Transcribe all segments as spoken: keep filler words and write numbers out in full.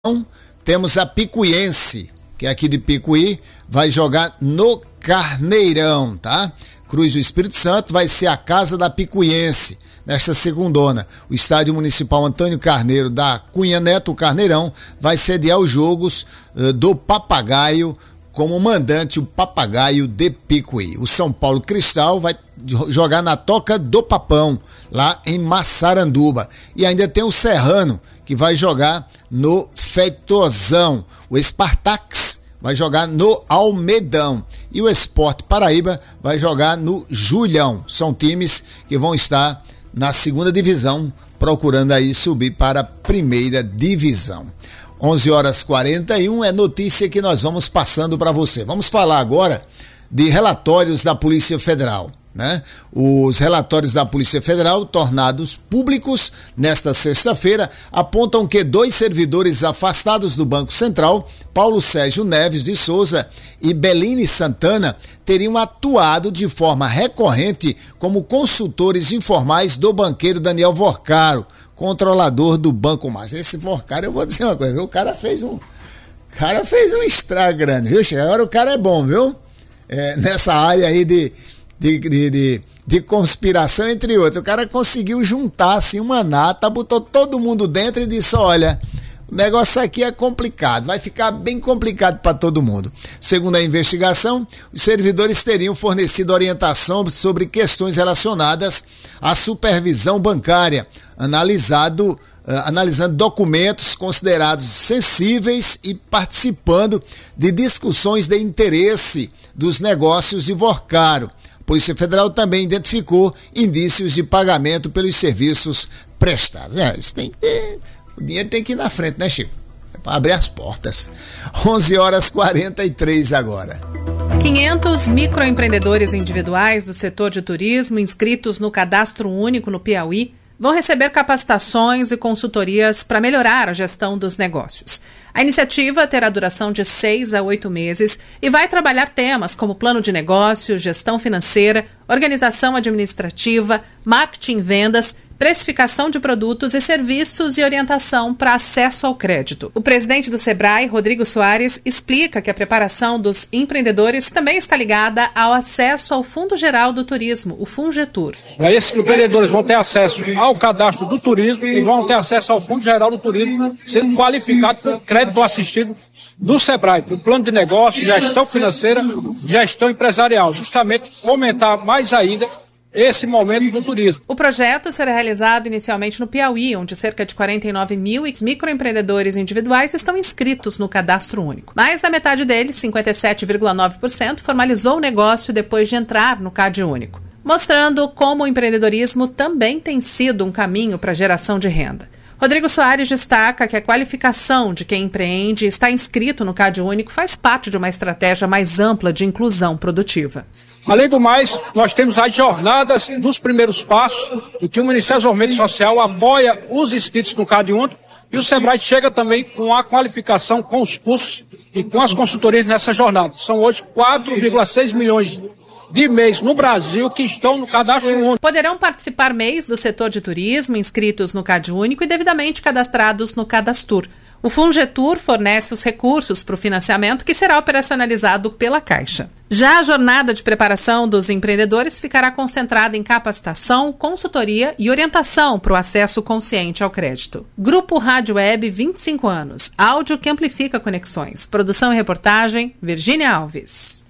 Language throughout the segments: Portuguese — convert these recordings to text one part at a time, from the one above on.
Temos a Picuiense, que é aqui de Picuí, vai jogar no Carneirão, tá? Cruz do Espírito Santo vai ser a casa da Picuiense, nesta segundona. O Estádio Municipal Antônio Carneiro da Cunha Neto, o Carneirão, vai sediar os jogos uh, do Papagaio, como mandante o Papagaio de Picuí. O São Paulo Cristal vai jogar na Toca do Papão, lá em Massaranduba. E ainda tem o Serrano, que vai jogar no Feitosão. O Spartax vai jogar no Almedão. E o Sport Paraíba vai jogar no Julião. São times que vão estar na segunda divisão, procurando aí subir para a primeira divisão. onze horas e quarenta e um é notícia que nós vamos passando para você. Vamos falar agora de relatórios da Polícia Federal, né? Os relatórios da Polícia Federal, tornados públicos nesta sexta-feira, apontam que dois servidores afastados do Banco Central, Paulo Sérgio Neves de Souza e Beline Santana, teriam atuado de forma recorrente como consultores informais do banqueiro Daniel Vorcaro, controlador do Banco Mais. Esse Vorcaro, eu vou dizer uma coisa, viu? O cara fez um, o cara fez um estrago grande, viu, Chico? Agora o cara é bom, viu? É, nessa área aí de, de, de, de, de conspiração, entre outros. O cara conseguiu juntar assim uma nata, botou todo mundo dentro e disse, olha, o negócio aqui é complicado, vai ficar bem complicado para todo mundo. Segundo a investigação, os servidores teriam fornecido orientação sobre questões relacionadas à supervisão bancária, analisado, uh, analisando documentos considerados sensíveis e participando de discussões de interesse dos negócios de Vorcaro. A Polícia Federal também identificou indícios de pagamento pelos serviços prestados. É, isso tem que ter, o dinheiro tem que ir na frente, né, Chico? É para abrir as portas. onze horas e quarenta e três agora. quinhentos microempreendedores individuais do setor de turismo inscritos no Cadastro Único no Piauí vão receber capacitações e consultorias para melhorar a gestão dos negócios. A iniciativa terá duração de seis a oito meses e vai trabalhar temas como plano de negócio, gestão financeira, organização administrativa, marketing e vendas, precificação de produtos e serviços e orientação para acesso ao crédito. O presidente do Sebrae, Rodrigo Soares, explica que a preparação dos empreendedores também está ligada ao acesso ao Fundo Geral do Turismo, o FUNGETUR. Esses empreendedores vão ter acesso ao cadastro do turismo e vão ter acesso ao Fundo Geral do Turismo, sendo qualificados por crédito assistido do Sebrae, para o plano de negócio, gestão financeira, gestão empresarial, justamente fomentar mais ainda esse momento do turismo. O projeto será realizado inicialmente no Piauí, onde cerca de quarenta e nove mil microempreendedores individuais estão inscritos no Cadastro Único. Mais da metade deles, cinquenta e sete vírgula nove por cento, formalizou o negócio depois de entrar no Cade Único, mostrando como o empreendedorismo também tem sido um caminho para a geração de renda. Rodrigo Soares destaca que a qualificação de quem empreende e está inscrito no Cade Único faz parte de uma estratégia mais ampla de inclusão produtiva. Além do mais, nós temos as jornadas dos primeiros passos, em que o Ministério do Desenvolvimento Social apoia os inscritos no Cade Único e o Sebrae chega também com a qualificação, com os cursos e com as consultorias nessa jornada. São hoje quatro vírgula seis milhões de M E Is no Brasil que estão no Cadastro Único. Poderão participar M E Is do setor de turismo inscritos no Cade Único e devidamente cadastrados no Cadastur. O FUNGETUR fornece os recursos para o financiamento que será operacionalizado pela Caixa. Já a jornada de preparação dos empreendedores ficará concentrada em capacitação, consultoria e orientação para o acesso consciente ao crédito. Grupo Rádio Web, vinte e cinco anos. Áudio que amplifica conexões. Produção e reportagem, Virgínia Alves.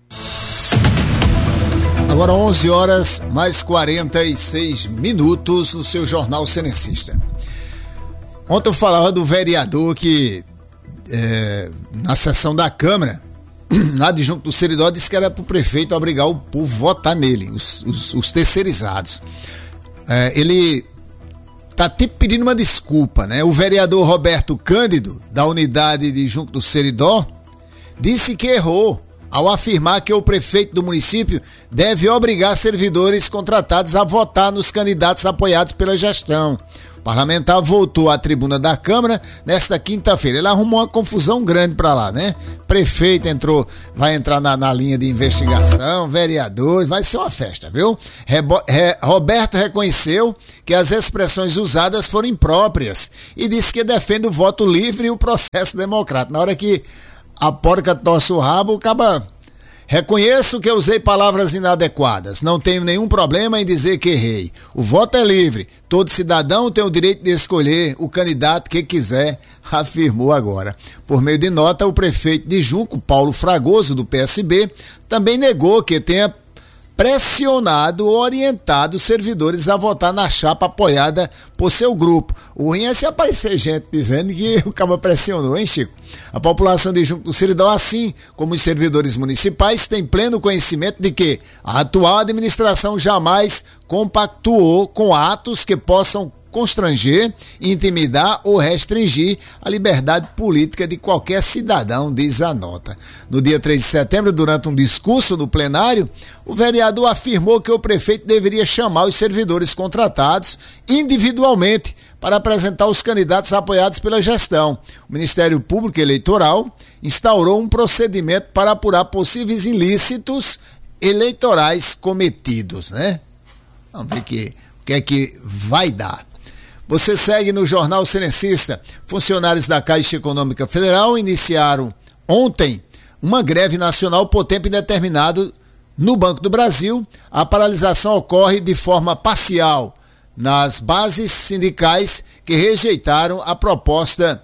Agora onze horas mais quarenta e seis minutos no seu Jornal Senencista. Ontem eu falava do vereador que, é, na sessão da Câmara, lá de Junco do Seridó, disse que era para o prefeito obrigar o povo a votar nele, os, os, os terceirizados. É, ele está tipo pedindo uma desculpa, né? O vereador Roberto Cândido, da unidade de Junco do Seridó, disse que errou ao afirmar que o prefeito do município deve obrigar servidores contratados a votar nos candidatos apoiados pela gestão. O parlamentar voltou à tribuna da Câmara nesta quinta-feira. Ele arrumou uma confusão grande para lá, né? Prefeito entrou, vai entrar na, na linha de investigação, vereadores, vai ser uma festa, viu? Rebo, Re, Roberto reconheceu que as expressões usadas foram impróprias e disse que defende o voto livre e o processo democrático. Na hora que a porca torce o rabo, acaba... Reconheço que eu usei palavras inadequadas. Não tenho nenhum problema em dizer que errei. O voto é livre. Todo cidadão tem o direito de escolher o candidato que quiser, afirmou agora. Por meio de nota, o prefeito de Junco, Paulo Fragoso, do P S B, também negou que tenha pressionado ou orientado os servidores a votar na chapa apoiada por seu grupo. O ruim é se aparecer gente dizendo que o cara pressionou, hein, Chico? A população de Junco do Seridó, assim como os servidores municipais, tem pleno conhecimento de que a atual administração jamais compactuou com atos que possam constranger, intimidar ou restringir a liberdade política de qualquer cidadão, diz a nota. No dia três de setembro, durante um discurso no plenário, o vereador afirmou que o prefeito deveria chamar os servidores contratados individualmente para apresentar os candidatos apoiados pela gestão. O Ministério Público Eleitoral instaurou um procedimento para apurar possíveis ilícitos eleitorais cometidos, né? Vamos ver que, o que é que vai dar. Você segue no Jornal Senencista. Funcionários da Caixa Econômica Federal iniciaram ontem uma greve nacional por tempo indeterminado no Banco do Brasil. A paralisação ocorre de forma parcial nas bases sindicais que rejeitaram a proposta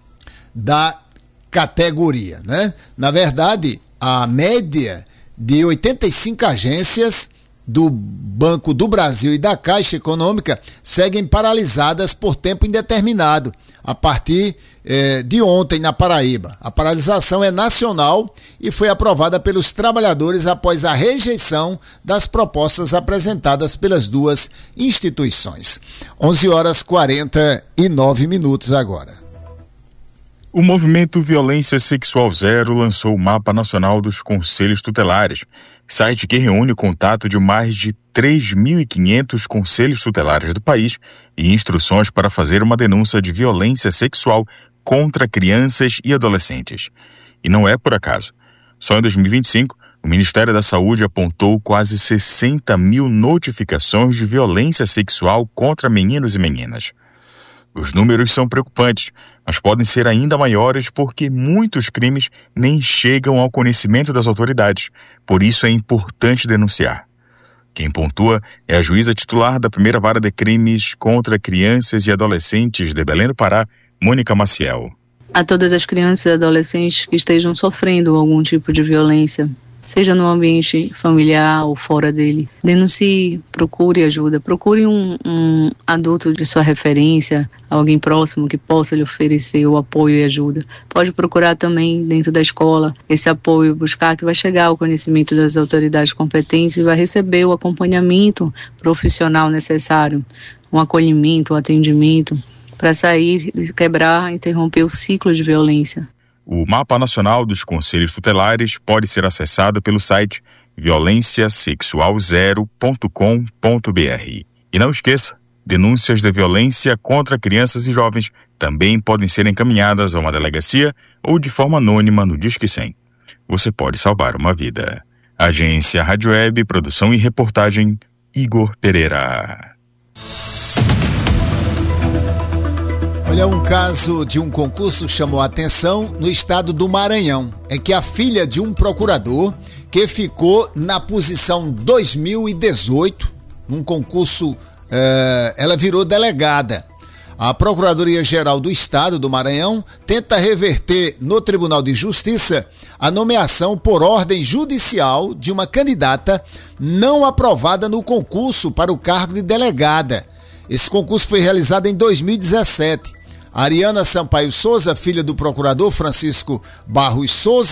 da categoria, né? Na verdade, a média de oitenta e cinco agências do Banco do Brasil e da Caixa Econômica seguem paralisadas por tempo indeterminado a partir eh, de ontem na Paraíba. A paralisação é nacional e foi aprovada pelos trabalhadores após a rejeição das propostas apresentadas pelas duas instituições. onze horas quarenta e nove minutos agora. O movimento Violência Sexual Zero lançou o Mapa Nacional dos Conselhos Tutelares, site que reúne o contato de mais de três mil e quinhentos conselhos tutelares do país e instruções para fazer uma denúncia de violência sexual contra crianças e adolescentes. E não é por acaso. Só em dois mil e vinte e cinco, o Ministério da Saúde apontou quase sessenta mil notificações de violência sexual contra meninos e meninas. Os números são preocupantes, mas podem ser ainda maiores porque muitos crimes nem chegam ao conhecimento das autoridades. Por isso é importante denunciar. Quem pontua é a juíza titular da primeira vara de crimes contra crianças e adolescentes de Belém do Pará, Mônica Maciel. A todas as crianças e adolescentes que estejam sofrendo algum tipo de violência, seja no ambiente familiar ou fora dele, denuncie, procure ajuda, procure um, um adulto de sua referência, alguém próximo que possa lhe oferecer o apoio e ajuda. Pode procurar também dentro da escola esse apoio, buscar que vai chegar ao conhecimento das autoridades competentes e vai receber o acompanhamento profissional necessário, um acolhimento, um atendimento, para sair, quebrar, interromper o ciclo de violência. O Mapa Nacional dos Conselhos Tutelares pode ser acessado pelo site violência sexual zero ponto com ponto b r. E não esqueça, denúncias de violência contra crianças e jovens também podem ser encaminhadas a uma delegacia ou de forma anônima no Disque cem. Você pode salvar uma vida. Agência Rádio Web, produção e reportagem, Igor Pereira. Olha, um caso de um concurso chamou a atenção no estado do Maranhão. É que a filha de um procurador que ficou na posição dois mil e dezoito, num concurso, eh, ela virou delegada. A Procuradoria-Geral do Estado do Maranhão tenta reverter no Tribunal de Justiça a nomeação por ordem judicial de uma candidata não aprovada no concurso para o cargo de delegada. Esse concurso foi realizado em dois mil e dezessete. Ariana Sampaio Souza, filha do procurador Francisco Barros Souza,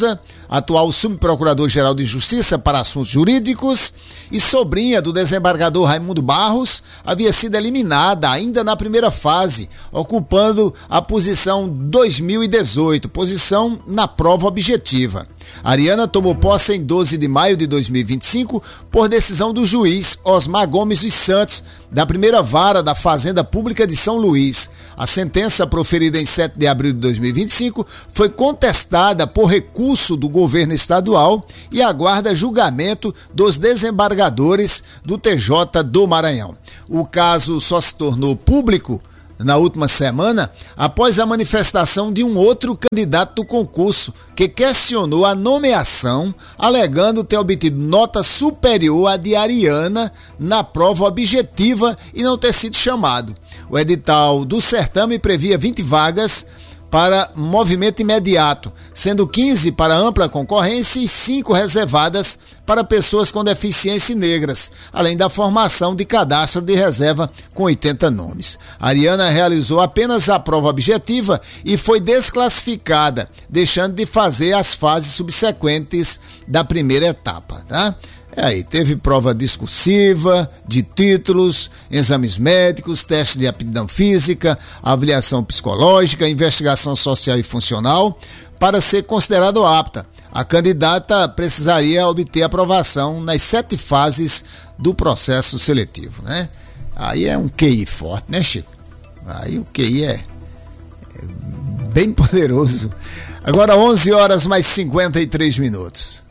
atual subprocurador-geral de Justiça para Assuntos Jurídicos e sobrinha do desembargador Raimundo Barros, havia sido eliminada ainda na primeira fase, ocupando a posição dois mil e dezoito, posição na prova objetiva. Ariana tomou posse em doze de maio de dois mil e vinte e cinco por decisão do juiz Osmar Gomes dos Santos, da primeira vara da Fazenda Pública de São Luís. A sentença, proferida em sete de abril de dois mil e vinte e cinco, foi contestada por recurso do governo estadual e aguarda julgamento dos desembargadores do T J do Maranhão. O caso só se tornou público na última semana, após a manifestação de um outro candidato do concurso, que questionou a nomeação, alegando ter obtido nota superior à de Ariana na prova objetiva e não ter sido chamado. O edital do certame previa vinte vagas para movimento imediato, sendo quinze para ampla concorrência e cinco reservadas para pessoas com deficiência e negras, além da formação de cadastro de reserva com oitenta nomes. A Ariana realizou apenas a prova objetiva e foi desclassificada, deixando de fazer as fases subsequentes da primeira etapa, tá? É aí, teve prova discursiva, de títulos, exames médicos, testes de aptidão física, avaliação psicológica, investigação social e funcional. Para ser considerada apta, a candidata precisaria obter aprovação nas sete fases do processo seletivo, né? Aí é um Q I forte, né, Chico? Aí o Q I é, é bem poderoso. Agora onze horas mais cinquenta e três minutos.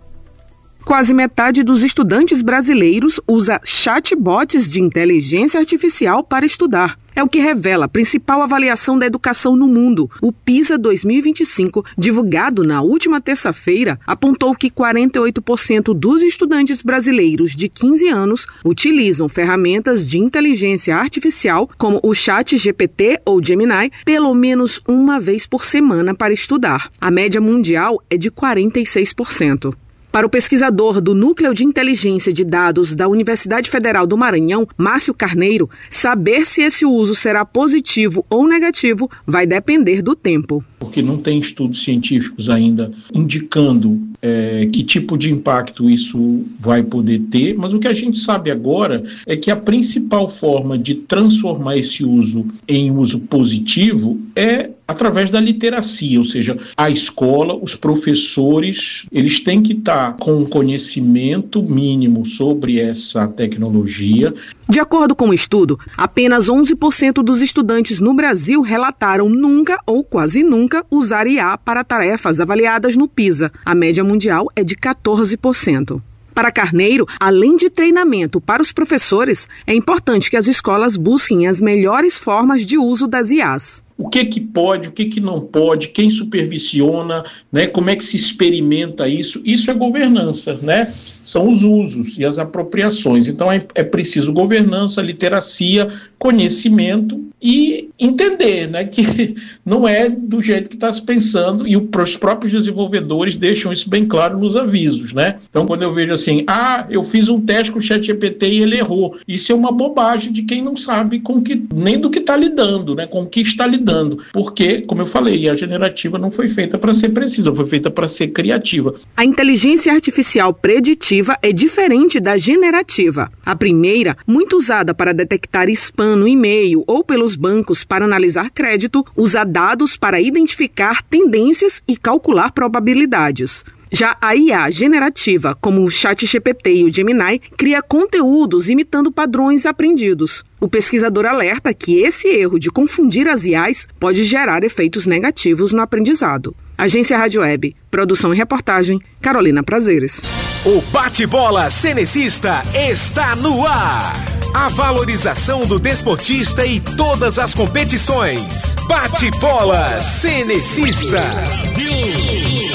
Quase metade dos estudantes brasileiros usa chatbots de inteligência artificial para estudar. É o que revela a principal avaliação da educação no mundo. O PISA dois mil e vinte e cinco, divulgado na última terça-feira, apontou que quarenta e oito por cento dos estudantes brasileiros de quinze anos utilizam ferramentas de inteligência artificial, como o ChatGPT ou Gemini, pelo menos uma vez por semana para estudar. A média mundial é de quarenta e seis por cento. Para o pesquisador do Núcleo de Inteligência de Dados da Universidade Federal do Maranhão, Márcio Carneiro, saber se esse uso será positivo ou negativo vai depender do tempo. Porque não tem estudos científicos ainda indicando é, que tipo de impacto isso vai poder ter, mas o que a gente sabe agora é que a principal forma de transformar esse uso em uso positivo é através da literacia, ou seja, a escola, os professores, eles têm que estar com um conhecimento mínimo sobre essa tecnologia. De acordo com o estudo, apenas onze por cento dos estudantes no Brasil relataram nunca ou quase nunca usar I A para tarefas avaliadas no PISA. A média mundial é de quatorze por cento. Para Carneiro, além de treinamento para os professores, é importante que as escolas busquem as melhores formas de uso das I As. O que que pode, o que que não pode, quem supervisiona, né, como é que se experimenta isso, isso é governança, né? São os usos e as apropriações. Então é, é preciso governança, literacia, conhecimento e entender, né, que não é do jeito que está se pensando, e os próprios desenvolvedores deixam isso bem claro nos avisos, né? Então quando eu vejo assim, ah, eu fiz um teste com o ChatGPT e ele errou, isso é uma bobagem de quem não sabe com que, nem do que está lidando, né, com o que está lidando, porque, como eu falei, a generativa não foi feita para ser precisa, foi feita para ser criativa. A inteligência artificial preditiva é diferente da generativa. A primeira, muito usada para detectar spam no e-mail ou pelos bancos para analisar crédito, usa dados para identificar tendências e calcular probabilidades. Já a I A generativa, como o ChatGPT e o Gemini, cria conteúdos imitando padrões aprendidos. O pesquisador alerta que esse erro de confundir as I As pode gerar efeitos negativos no aprendizado. Agência Rádio Web, produção e reportagem, Carolina Prazeres. O Bate-Bola Cenecista está no ar. A valorização do desportista e todas as competições. Bate-Bola Cenecista.